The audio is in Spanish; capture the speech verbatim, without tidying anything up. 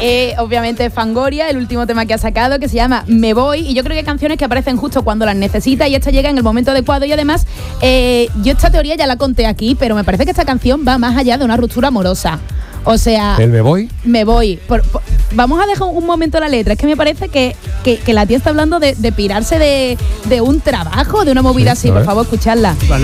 Eh, obviamente Fangoria, el último tema que ha sacado, que se llama Me Voy, y yo creo que hay canciones que aparecen justo cuando las necesitas y esta llega en el momento adecuado. Y además, eh, yo esta teoría ya la conté aquí, pero me parece que esta canción va más allá de una ruptura amorosa. O sea... ¿El me voy? Me voy. Por, por, vamos a dejar un momento la letra. Es que me parece que, que, que la tía está hablando de, de pirarse de, de un trabajo, de una movida Sí, así. Por favor, escuchadla. Vale.